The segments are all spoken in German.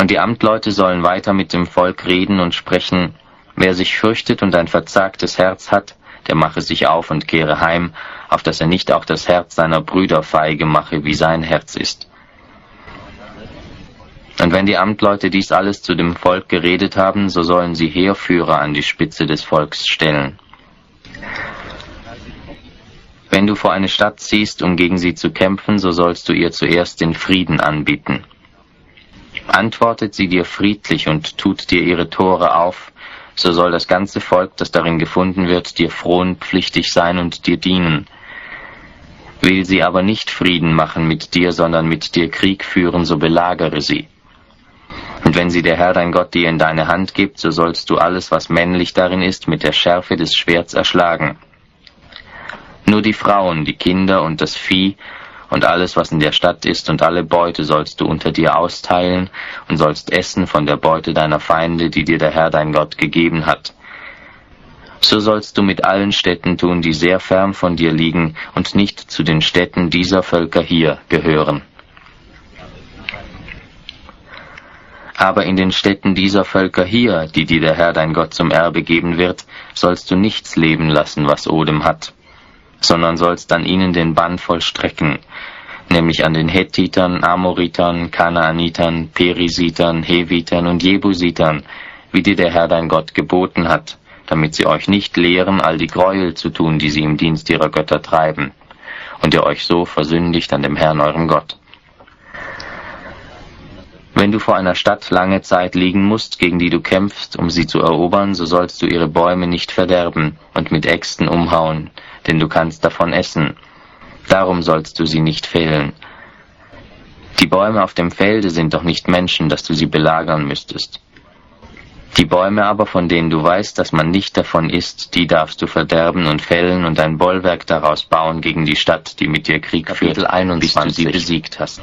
Und die Amtleute sollen weiter mit dem Volk reden und sprechen: Wer sich fürchtet und ein verzagtes Herz hat, der mache sich auf und kehre heim, auf dass er nicht auch das Herz seiner Brüder feige mache, wie sein Herz ist. Und wenn die Amtleute dies alles zu dem Volk geredet haben, so sollen sie Heerführer an die Spitze des Volks stellen. Wenn du vor eine Stadt ziehst, um gegen sie zu kämpfen, so sollst du ihr zuerst den Frieden anbieten. Antwortet sie dir friedlich und tut dir ihre Tore auf, so soll das ganze Volk, das darin gefunden wird, dir frohenpflichtig sein und dir dienen. Will sie aber nicht Frieden machen mit dir, sondern mit dir Krieg führen, so belagere sie. Und wenn sie der Herr dein Gott dir in deine Hand gibt, so sollst du alles, was männlich darin ist, mit der Schärfe des Schwerts erschlagen. Nur die Frauen, die Kinder und das Vieh und alles, was in der Stadt ist, und alle Beute sollst du unter dir austeilen und sollst essen von der Beute deiner Feinde, die dir der Herr dein Gott gegeben hat. So sollst du mit allen Städten tun, die sehr fern von dir liegen und nicht zu den Städten dieser Völker hier gehören. Aber in den Städten dieser Völker hier, die dir der Herr dein Gott zum Erbe geben wird, sollst du nichts leben lassen, was Odem hat, sondern sollst an ihnen den Bann vollstrecken, nämlich an den Hethitern, Amoritern, Kanaanitern, Perisitern, Hevitern und Jebusitern, wie dir der Herr dein Gott geboten hat, damit sie euch nicht lehren, all die Gräuel zu tun, die sie im Dienst ihrer Götter treiben, und ihr euch so versündigt an dem Herrn eurem Gott. Wenn du vor einer Stadt lange Zeit liegen musst, gegen die du kämpfst, um sie zu erobern, so sollst du ihre Bäume nicht verderben und mit Äxten umhauen, denn du kannst davon essen. Darum sollst du sie nicht fällen. Die Bäume auf dem Felde sind doch nicht Menschen, dass du sie belagern müsstest. Die Bäume aber, von denen du weißt, dass man nicht davon isst, die darfst du verderben und fällen und ein Bollwerk daraus bauen gegen die Stadt, die mit dir Krieg führt, bis du sie besiegt hast.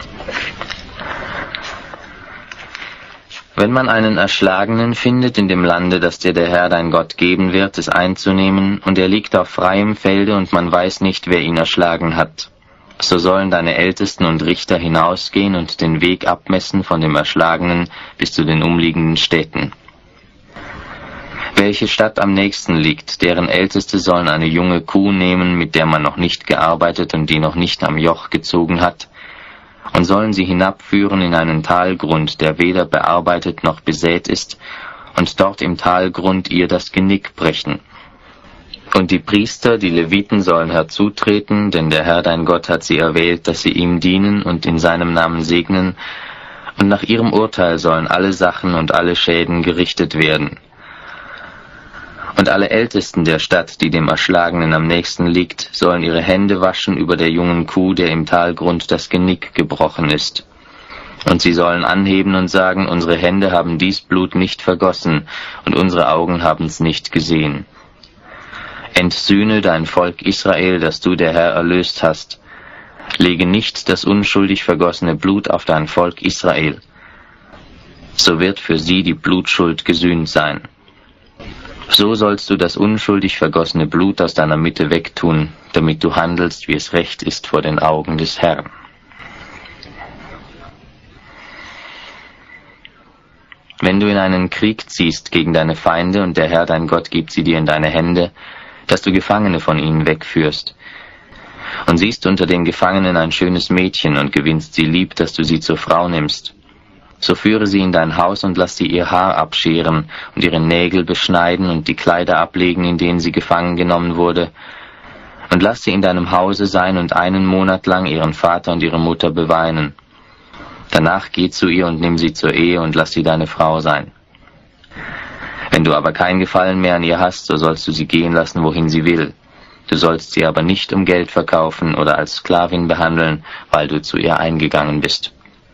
Wenn man einen Erschlagenen findet in dem Lande, das dir der Herr dein Gott geben wird, es einzunehmen, und er liegt auf freiem Felde und man weiß nicht, wer ihn erschlagen hat, so sollen deine Ältesten und Richter hinausgehen und den Weg abmessen von dem Erschlagenen bis zu den umliegenden Städten. Welche Stadt am nächsten liegt, deren Älteste sollen eine junge Kuh nehmen, mit der man noch nicht gearbeitet und die noch nicht am Joch gezogen hat, und sollen sie hinabführen in einen Talgrund, der weder bearbeitet noch besät ist, und dort im Talgrund ihr das Genick brechen. Und die Priester, die Leviten, sollen herzutreten, denn der Herr dein Gott hat sie erwählt, dass sie ihm dienen und in seinem Namen segnen, und nach ihrem Urteil sollen alle Sachen und alle Schäden gerichtet werden. Und alle Ältesten der Stadt, die dem Erschlagenen am nächsten liegt, sollen ihre Hände waschen über der jungen Kuh, der im Talgrund das Genick gebrochen ist. Und sie sollen anheben und sagen: Unsere Hände haben dies Blut nicht vergossen, und unsere Augen haben's nicht gesehen. Entsühne dein Volk Israel, das du, der Herr, erlöst hast. Lege nicht das unschuldig vergossene Blut auf dein Volk Israel. So wird für sie die Blutschuld gesühnt sein. So sollst du das unschuldig vergossene Blut aus deiner Mitte wegtun, damit du handelst, wie es recht ist vor den Augen des Herrn. Wenn du in einen Krieg ziehst gegen deine Feinde und der Herr dein Gott gibt sie dir in deine Hände, dass du Gefangene von ihnen wegführst, und siehst unter den Gefangenen ein schönes Mädchen und gewinnst sie lieb, dass du sie zur Frau nimmst, so führe sie in dein Haus und lass sie ihr Haar abscheren und ihre Nägel beschneiden und die Kleider ablegen, in denen sie gefangen genommen wurde, und lass sie in deinem Hause sein und 1 Monat lang ihren Vater und ihre Mutter beweinen. Danach geh zu ihr und nimm sie zur Ehe und lass sie deine Frau sein. Wenn du aber kein Gefallen mehr an ihr hast, so sollst du sie gehen lassen, wohin sie will. Du sollst sie aber nicht um Geld verkaufen oder als Sklavin behandeln, weil du zu ihr eingegangen bist.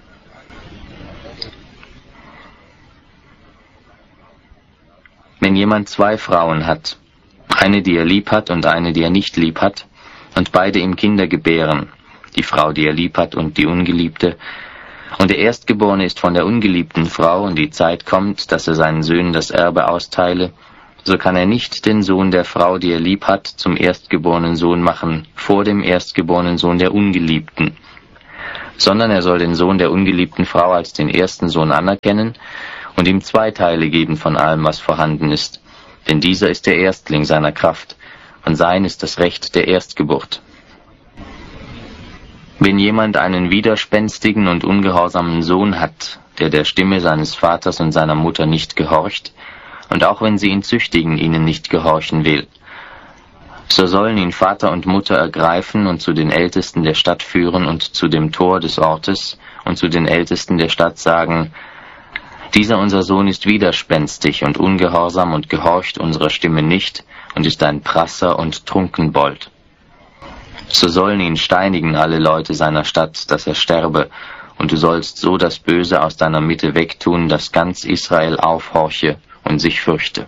Wenn jemand 2 Frauen hat, eine, die er lieb hat und eine, die er nicht lieb hat, und beide ihm Kinder gebären, die Frau, die er lieb hat und die Ungeliebte, und der Erstgeborene ist von der ungeliebten Frau und die Zeit kommt, dass er seinen Söhnen das Erbe austeile, so kann er nicht den Sohn der Frau, die er lieb hat, zum erstgeborenen Sohn machen, vor dem erstgeborenen Sohn der Ungeliebten, sondern er soll den Sohn der ungeliebten Frau als den ersten Sohn anerkennen und ihm 2 Teile geben von allem, was vorhanden ist, denn dieser ist der Erstling seiner Kraft, und sein ist das Recht der Erstgeburt. Wenn jemand einen widerspenstigen und ungehorsamen Sohn hat, der Stimme seines Vaters und seiner Mutter nicht gehorcht, und auch wenn sie ihn züchtigen, ihnen nicht gehorchen will, so sollen ihn Vater und Mutter ergreifen und zu den Ältesten der Stadt führen und zu dem Tor des Ortes und zu den Ältesten der Stadt sagen: Dieser unser Sohn ist widerspenstig und ungehorsam und gehorcht unserer Stimme nicht und ist ein Prasser und Trunkenbold. So sollen ihn steinigen alle Leute seiner Stadt, dass er sterbe, und du sollst so das Böse aus deiner Mitte wegtun, dass ganz Israel aufhorche und sich fürchte.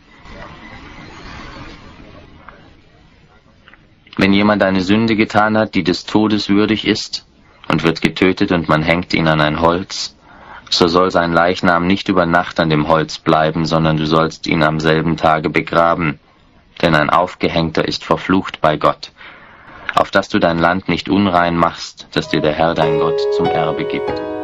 Wenn jemand eine Sünde getan hat, die des Todes würdig ist, und wird getötet und man hängt ihn an ein Holz, so soll sein Leichnam nicht über Nacht an dem Holz bleiben, sondern du sollst ihn am selben Tage begraben, denn ein Aufgehängter ist verflucht bei Gott, auf dass du dein Land nicht unrein machst, das dir der Herr dein Gott zum Erbe gibt.